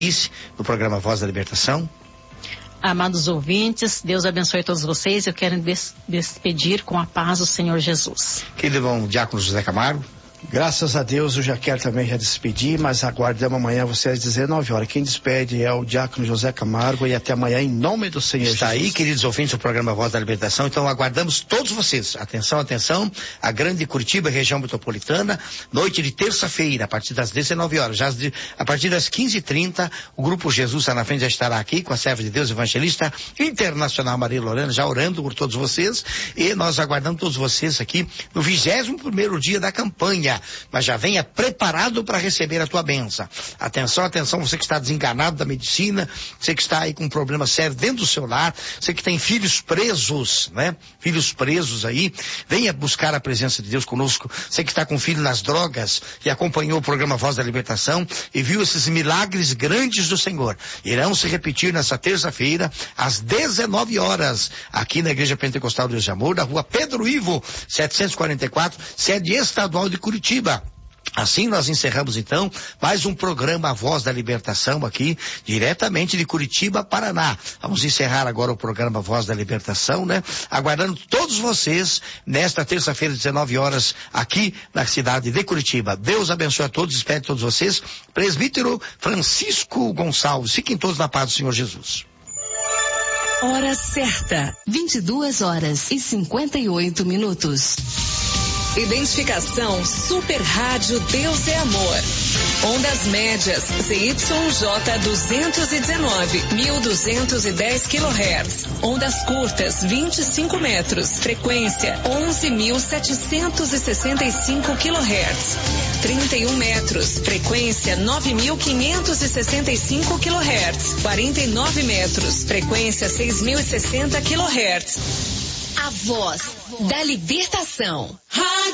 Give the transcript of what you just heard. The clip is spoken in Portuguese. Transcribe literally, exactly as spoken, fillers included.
no programa Voz da Libertação. Amados ouvintes, Deus abençoe todos vocês. Eu quero des- despedir com a paz do Senhor Jesus. Querido irmão Diácono José Camargo. Graças a Deus, eu já quero também já despedir, mas aguardamos amanhã você às dezenove horas. Quem despede é o Diácono José Camargo, e até amanhã em nome do Senhor Está Jesus. aí, queridos ouvintes do programa Voz da Libertação. Então aguardamos todos vocês. Atenção, atenção, a grande Curitiba, região metropolitana, noite de terça-feira, a partir das dezenove horas. Já de, a partir das quinze e trinta, o Grupo Jesus está na frente, já estará aqui com a serva de Deus, evangelista internacional Maria Lorena, já orando por todos vocês. E nós aguardamos todos vocês aqui no vigésimo primeiro dia da campanha. Mas já venha preparado para receber a tua bênção. Atenção, atenção, você que está desenganado da medicina, você que está aí com um problema sério dentro do seu lar, você que tem filhos presos, né? Filhos presos aí, venha buscar a presença de Deus conosco. Você que está com filho nas drogas e acompanhou o programa Voz da Libertação e viu esses milagres grandes do Senhor, irão se repetir nessa terça-feira, às dezenove horas, aqui na Igreja Pentecostal Deus de Amor, na rua Pedro Ivo, setecentos e quarenta e quatro, sede estadual de Curitiba. Assim nós encerramos então mais um programa Voz da Libertação aqui, diretamente de Curitiba, Paraná. Vamos encerrar agora o programa Voz da Libertação, né? Aguardando todos vocês nesta terça-feira, dezenove horas, aqui na cidade de Curitiba. Deus abençoe a todos, espere todos vocês. Presbítero Francisco Gonçalves, fiquem todos na paz do Senhor Jesus. Hora certa, vinte e duas horas e cinquenta e oito minutos. Identificação Super Rádio Deus é Amor. Ondas médias C Y J duzentos e dezenove, mil duzentos e dez quilohertz. Ondas curtas vinte e cinco metros. Frequência onze mil setecentos e sessenta e cinco quilohertz. trinta e um metros. Frequência nove mil quinhentos e sessenta e cinco quilohertz. quarenta e nove metros. Frequência seis mil e sessenta quilohertz. A voz da libertação.